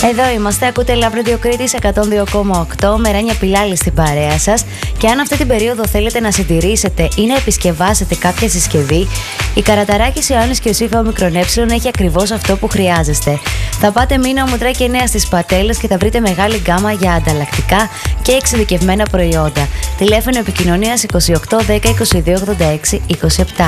Εδώ είμαστε, ακούτε Love Radio Κρήτης 102,8 με Ράνια Πιλάλη στην παρέα σας. Και αν αυτή την περίοδο θέλετε να συντηρήσετε ή να επισκευάσετε κάποια συσκευή, η Καραταράκης Ιωάννης και ο ΣΥΦΑ ΜΕ έχει ακριβώς αυτό που χρειάζεστε. Θα πάτε Μήνα Ομουτράκη 9 στις Πατέλες και θα βρείτε μεγάλη γκάμα για ανταλλακτικά και εξειδικευμένα προϊόντα. Τηλέφωνο επικοινωνίας 28 10 22 86 27.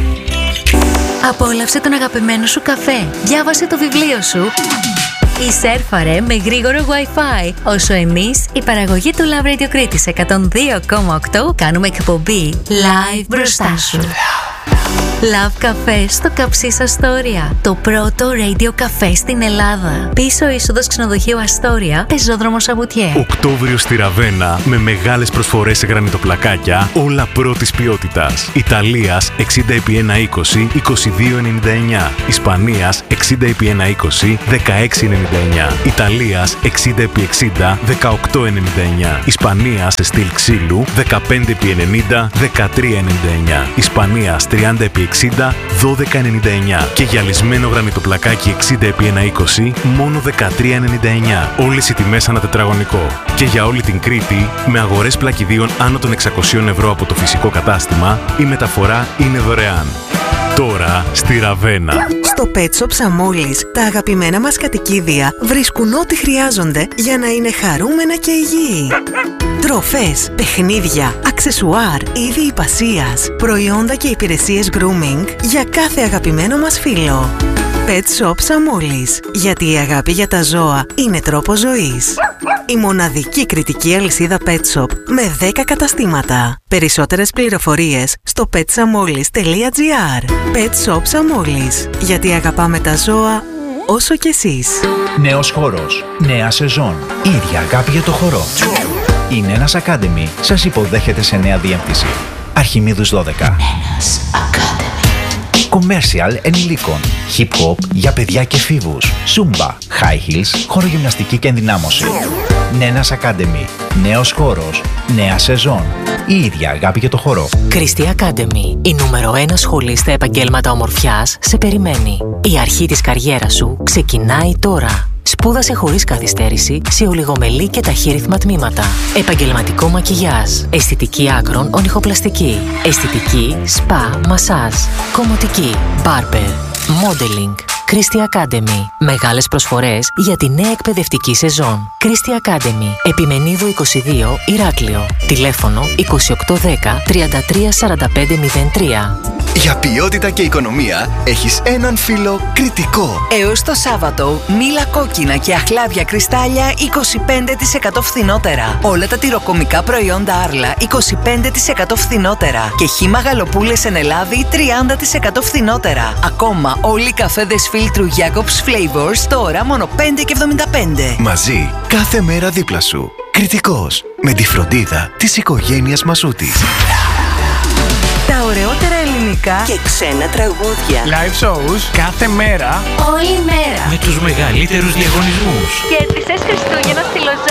Απόλαυσε τον αγαπημένο σου καφέ. Διάβασε το βιβλίο σου. Ή σέρφαρε με γρήγορο Wi-Fi. Όσο εμείς, η παραγωγή του Love Radio Κρήτης 102,8 κάνουμε εκπομπή live μπροστά σου. Love Café στο Καψίς Αστόρια. Το πρώτο radio καφέ στην Ελλάδα. Πίσω είσοδος ξενοδοχείου Αστόρια, πεζόδρομος Σαβουτιέ. Οκτώβριο στη Ραβένα με μεγάλες προσφορές σε γρανιτοπλακάκια, όλα πρώτης ποιότητας. Ιταλίας 60x120 22,99. Ισπανίας 60x120 16,99. Ιταλίας 60x60 18,99. Ισπανίας σε στυλ ξύλου 15x90 13,99. Ισπανίας 30x60 12,99 και γυαλισμένο γρανιτοπλακάκι 60x120 μόνο 13,99. Όλες οι τιμές ανά τετραγωνικό. Και για όλη την Κρήτη με αγορές πλακιδίων άνω των 600 ευρώ από το φυσικό κατάστημα, η μεταφορά είναι δωρεάν. Τώρα στη Ραβένα. Στο Pet Shop Σαμόλης, τα αγαπημένα μας κατοικίδια βρίσκουν ό,τι χρειάζονται για να είναι χαρούμενα και υγιή. Τροφές, παιχνίδια, αξεσουάρ, είδη υπασίας, προϊόντα και υπηρεσίες grooming για κάθε αγαπημένο μας φίλο. Pet Shop Σαμόλης, γιατί η αγάπη για τα ζώα είναι τρόπος ζωής. Η μοναδική κριτική αλυσίδα Pet Shop με 10 καταστήματα. Περισσότερες πληροφορίες στο petsamolis.gr. Pet Shop Σαμόλης, γιατί αγαπάμε τα ζώα όσο κι εσείς. Νέος χώρος, νέα σεζόν, ίδια αγάπη για το χορό. Η Νένας Academy σας υποδέχεται σε νέα διεύθυνση. Αρχιμίδους 12. Νένας Academy. Commercial ενηλίκων. Hip hop για παιδιά και εφήβους. Zumba, high heels, χορογυμναστική και ενδυνάμωση. Νένας Academy. Νέος χώρος, νέα σεζόν. Η ίδια αγάπη για το χορό. Christy Academy. Η νούμερο 1 σχολή στα επαγγέλματα ομορφιάς σε περιμένει. Η αρχή της καριέρας σου ξεκινάει τώρα. Σπούδασε χωρίς καθυστέρηση σε ολιγομελή και ταχύρυθμα τμήματα. Επαγγελματικό μακιγιάζ. Αισθητική άκρων ονυχοπλαστική. Αισθητική, σπα, μασάζ. Κομμωτική, μπάρμπερ. Modeling. Christy Academy. Μεγάλες προσφορές για τη νέα εκπαιδευτική σεζόν. Christy Academy. Επιμενίδου 22, Ηράκλειο. Τηλέφωνο 2810 334503. Για ποιότητα και οικονομία έχεις έναν φίλο Κρητικό. Έως το Σάββατο, μήλα κόκκινα και αχλάδια κρυστάλλια 25% φθηνότερα. Όλα τα τυροκομικά προϊόντα Άρλα 25% φθηνότερα. Και χύμα γαλοπούλες εν Ελλάδη 30% φθηνότερα. Ακόμα όλοι οι καφέδες φίλτρου Jacobs Flavors τώρα μόνο 5,75. Μαζί, κάθε μέρα δίπλα σου. Κρητικός, με τη φροντίδα της οικογένειας Μασούτη. Τα ωραιότερα ελληνικά και ξένα τραγούδια. Live shows κάθε μέρα. Όλη μέρα. Με τους μεγαλύτερους διαγωνισμούς. Κέρδισες Χριστούγεννα στη Λοζάνη.